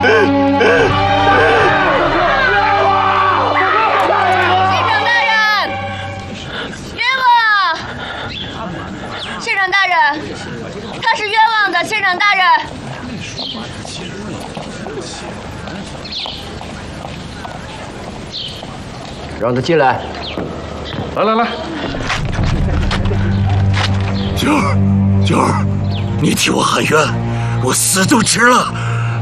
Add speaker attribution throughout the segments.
Speaker 1: 县长大人，他是冤枉的，县长大人。
Speaker 2: 让他进来。
Speaker 3: 来，
Speaker 4: 九儿，你替我喊冤，我死都值了。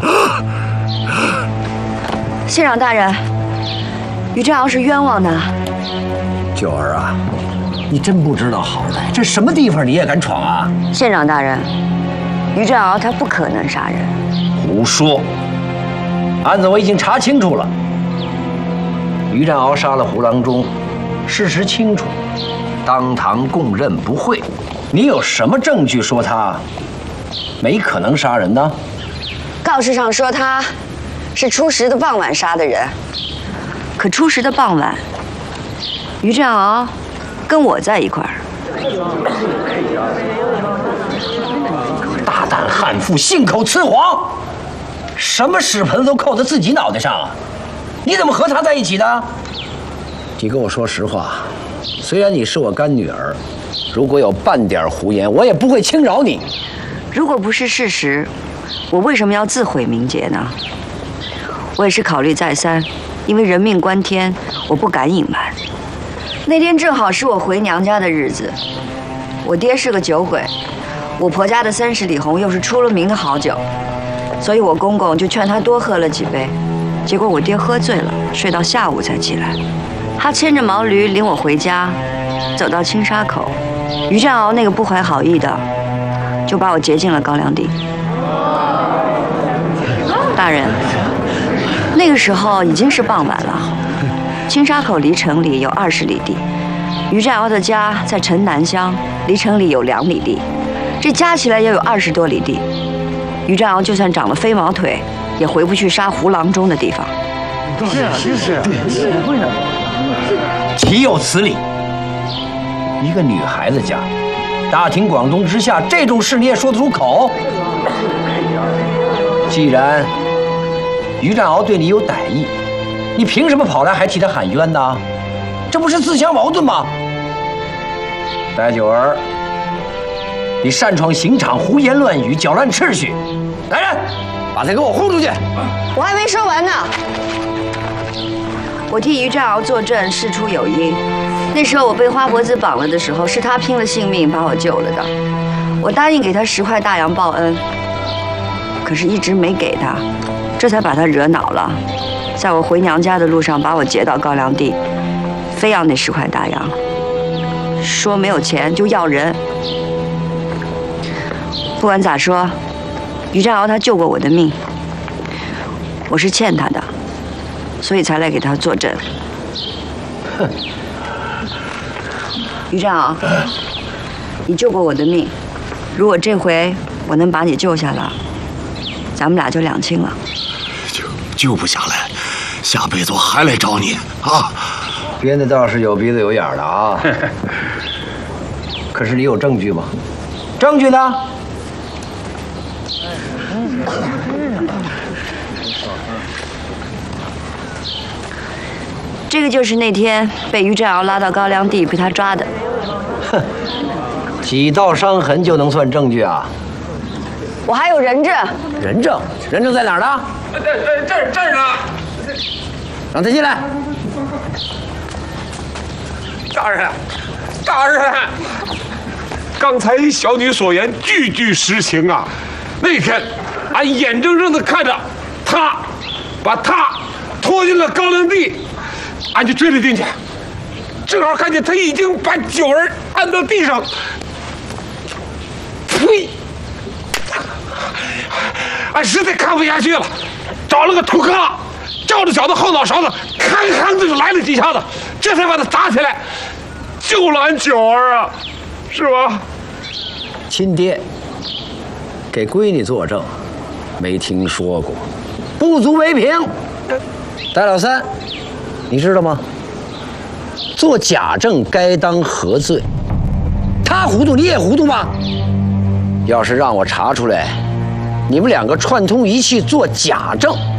Speaker 1: 县长大人，于振尧是冤枉的。
Speaker 2: 九儿啊，你真不知道好歹，这什么地方你也敢闯啊？
Speaker 1: 县长大人，于振尧他不可能杀人。
Speaker 2: 胡说！案子我已经查清楚了，于振尧杀了胡郎中，事实清楚，当堂供认不讳。你有什么证据说他没可能杀人呢？
Speaker 1: 告示上说他是初10的傍晚杀的人，可初10的傍晚，于振尧跟我在一块儿。
Speaker 2: 大胆悍妇，信口雌黄，什么屎盆都扣在自己脑袋上啊！你怎么和他在一起的？你跟我说实话，虽然你是我干女儿，如果有半点胡言，我也不会轻饶你。
Speaker 1: 如果不是事实，我为什么要自毁名节呢？我也是考虑再三，因为人命关天，我不敢隐瞒。那天正好是我回娘家的日子，我爹是个酒鬼，我婆家的30里红又是出了名的好酒，所以我公公就劝他多喝了几杯。结果我爹喝醉了，睡到下午才起来。他牵着毛驴领我回家，走到青沙口，于振尧那个不怀好意的就把我劫进了高粱地。大人，那个时候已经是傍晚了，青沙口离城里有20里地，于振尧的家在城南乡，离城里有2里地，这加起来也有20多里地。于振尧就算长了飞毛腿，也回不去杀胡郎中的地方。
Speaker 2: 是，不会的。岂有此理！一个女孩子家，大庭广众之下，这种事你也说得出口？既然于振尧对你有歹意，你凭什么跑来还替他喊冤呢？这不是自相矛盾吗？白九儿，你擅闯刑场，胡言乱语，搅乱秩序。来人，把他给我轰出去！
Speaker 1: 我还没说完呢。我替于振尧作证，事出有因。那时候我被花脖子绑了的时候，是他拼了性命把我救了的。我答应给他10块大洋报恩，可是一直没给他，这才把他惹恼了。在我回娘家的路上，把我劫到高粱地，非要那10块大洋，说没有钱就要人。不管咋说，于振尧他救过我的命，我是欠他的，所以才来给他作证。
Speaker 2: 哼，
Speaker 1: 于振尧，你救过我的命，如果这回我能把你救下来，咱们俩就两清了。
Speaker 4: 救不下来，下辈子我还来找你啊！
Speaker 2: 编的倒是有鼻子有眼的啊。可是你有证据吗？证据呢？
Speaker 1: 这个就是那天被于振尧拉到高粱地被他抓的。
Speaker 2: 哼，几道伤痕就能算证据啊？
Speaker 1: 我还有人证。
Speaker 2: 人证？人证在哪儿呢？
Speaker 3: 这儿呢。
Speaker 2: 让他进来。
Speaker 3: 大人，刚才小女所言句句实情啊。那天，俺眼睁睁地看着他把他拖进了高粱地，俺就追了进去，正好看见他已经把九儿按到地上，呸！俺实在看不下去了，找了个土疙瘩，照着脚的后脑勺子，吭吭的就来了几下子，这才把他砸起来，救了俺九儿啊，是吧？
Speaker 2: 亲爹给闺女作证，没听说过，不足为凭。戴老三，你知道吗？做假证该当何罪？他糊涂你也糊涂吗？要是让我查出来， 你们两个串通一气做假证。